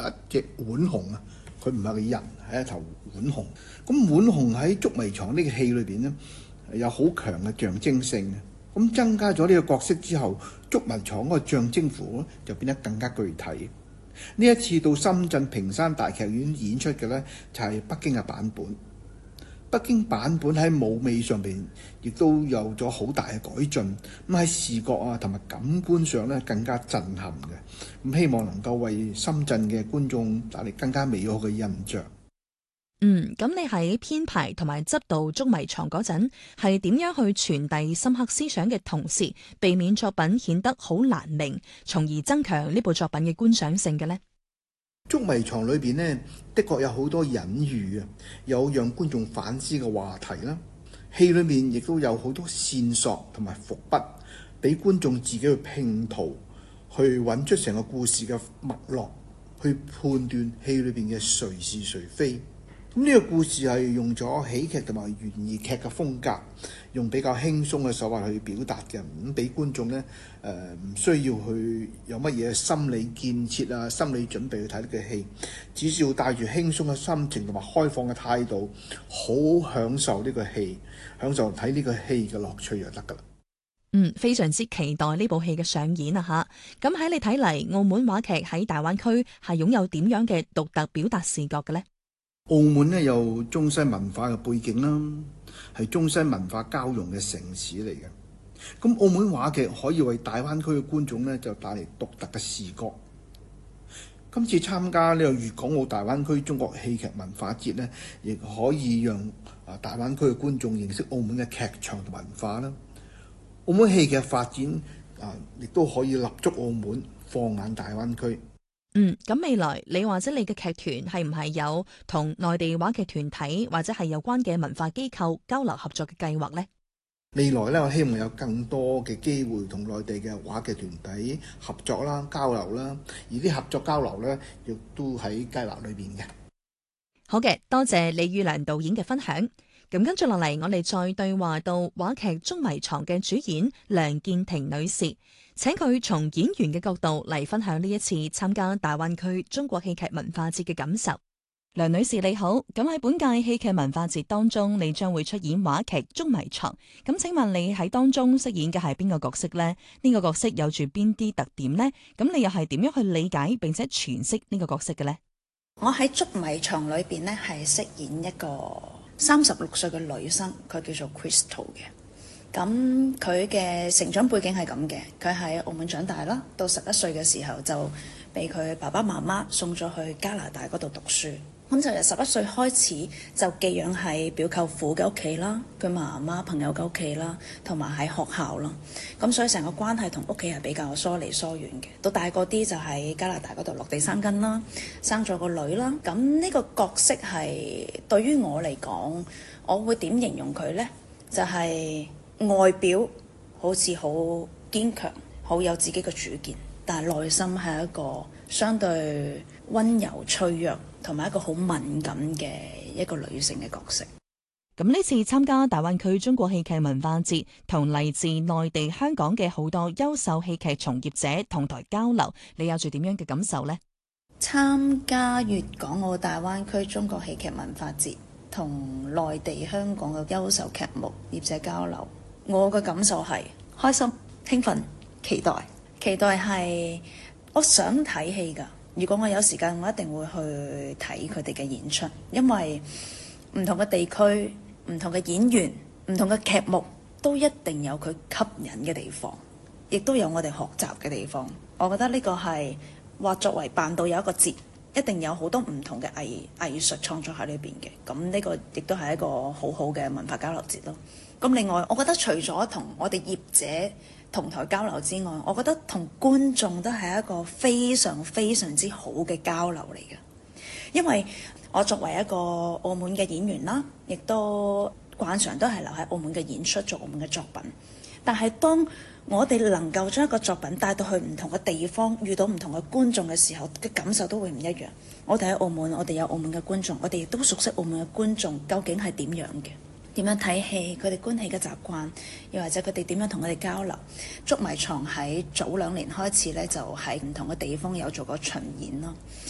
一隻浣熊啊，佢唔係個人，係一頭浣熊。咁浣熊喺捉迷藏呢個戲裏邊呢，有好強嘅象徵性嘅。咁增加咗呢個角色之後，捉迷藏嗰個象徵符就變得更加具體。呢一次到深圳坪山大劇院演出嘅呢，就係北京嘅版本。北京版本喺舞美上邊亦都有咗好大嘅改進，咁喺視覺啊同埋感官上咧更加震撼嘅。咁希望能夠為深圳嘅觀眾帶嚟更加美好嘅印象。 咁你喺編排同埋執導捉迷藏嗰陣，係點樣去傳遞深刻思想嘅同時，避免作品顯得好難明，從而增強呢部作品嘅觀賞性嘅呢？ 捉迷藏裏邊呢，的確有好多隱喻啊，有讓觀眾反思嘅話題啦。戲裏面亦都有好多線索同埋伏筆，俾觀眾自己去拼圖，去揾出成個故事嘅脈絡，去判斷戲裏邊嘅誰是誰非。咁呢個故事係用咗喜劇同埋懸疑劇嘅風格，用比較輕鬆嘅手法去表達嘅，咁俾觀眾呢唔需要去有乜嘢心理建設啊、心理準備去睇呢個戲，只需要帶住輕鬆嘅心情同埋開放嘅態度，好享受呢個戲，享受睇呢個戲嘅樂趣就得㗎啦。 非常之期待呢部戲嘅上演啊吓！咁喺你睇嚟，澳門話劇喺大灣區係擁有點樣嘅獨特表達視覺嘅呢？ 澳門呢有中西文化嘅背景啦，係中西文化交融嘅城市嚟嘅。咁澳門話劇可以為大灣區嘅觀眾呢就帶嚟獨特嘅視覺。今次參加呢個粵港澳大灣區中國戲劇文化節呢，亦可以讓大灣區嘅觀眾認識澳門嘅劇場同文化啦。澳門戲劇發展亦都可以立足澳門，放眼大灣區。 咁未來你或者你嘅劇團係唔係有同內地話劇團體或者係有關嘅文化機構交流合作嘅計劃呢？ 未來呢，我希望有更多嘅機會同內地嘅話劇團體合作啦、交流啦，而啲合作交流呢，亦都喺計劃裏邊嘅。 好嘅，多謝李宇良導演嘅分享。咁跟住落嚟，我哋再對話到話劇《捉迷藏》嘅主演梁建婷女士，請佢從演員嘅角度嚟分享呢一次參加大灣區中國戲劇文化節嘅感受。梁女士你好，咁喺本屆戲劇文化節當中，你將會出演話劇《捉迷藏》，咁請問你喺當中飾演嘅係邊個角色呢？呢個角色有住邊啲特點呢？咁你又係點樣去理解並且詮釋呢個角色嘅呢？ 我喺《捉迷藏》裏邊呢，係飾演一個36歲嘅女生，佢叫做 Crystal 嘅。咁佢嘅成長背景係咁嘅，佢喺澳門長大啦，到11歲嘅時候就被佢爸爸媽媽送咗去加拿大嗰度讀書。咁就由11歲開始就寄養喺表舅父嘅屋企啦，佢媽媽朋友嘅屋企啦，同埋喺學校啦。咁所以成個關係同屋企係比較疏離疏遠嘅。到大個啲就喺加拿大嗰度落地生根啦，生咗個女啦。咁呢個角色係對於我嚟講，我會點形容佢呢？就係外表好似好堅強，好有自己嘅主見，但係內心係一個相對溫柔脆弱同埋一個好敏感嘅一個女性嘅角色。 咁呢次參加大灣區中國戲劇文化節，同嚟自內地、香港嘅好多優秀戲劇從業者同台交流，你有住點樣嘅感受呢？ 參加粵港澳大灣區中國戲劇文化節，同內地、香港嘅優秀劇目業者交流，我嘅感受係開心、興奮、期待。期待係我想睇戲㗎。如果我有時間，我一定會去睇佢哋嘅演出，因為唔同嘅地區、唔同嘅演員、唔同嘅劇目，都一定有佢吸引嘅地方，亦都有我哋學習嘅地方。我覺得呢個係話作為辦到有一個節，一定有好多唔同嘅藝術創作喺裏邊嘅。咁呢個亦都係一個好好嘅文化交流節咯。咁另外，我覺得除咗同我哋業者同台交流之外，我覺得同觀眾都係一個非常非常之好嘅交流嚟嘅。因為我作為一個澳門嘅演員啦，亦都慣常都係留喺澳門嘅演出做澳門嘅作品。但係當我哋能夠將一個作品帶到去唔同嘅地方，遇到唔同嘅觀眾嘅時候，嘅感受都會唔一樣。我哋喺澳門，我哋有澳門嘅觀眾，我哋亦都熟悉澳門嘅觀眾究竟係點樣嘅。點樣睇戲，佢哋觀戲嘅習慣，又或者佢哋點樣同我哋交流。捉迷藏喺早2年開始呢，就喺唔同嘅地方有做過巡演咯。